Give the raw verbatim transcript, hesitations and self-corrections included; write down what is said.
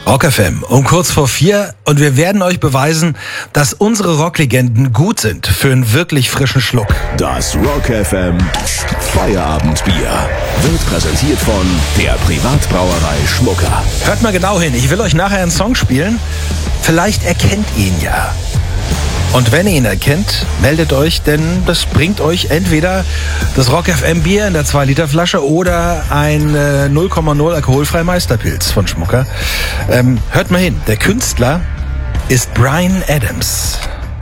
Rock F M um kurz vor vier und wir werden euch beweisen, dass unsere Rocklegenden gut sind für einen wirklich frischen Schluck. Das Rock F M Feierabendbier wird präsentiert von der Privatbrauerei Schmucker. Hört mal genau hin, ich will euch nachher einen Song spielen. Vielleicht erkennt ihn ja. Und wenn ihr ihn erkennt, meldet euch, denn das bringt euch entweder das Rock F M Bier in der zwei Liter Flasche oder ein äh, null Komma null alkoholfrei Meisterpilz von Schmucker. Ähm, hört mal hin, der Künstler ist Bryan Adams.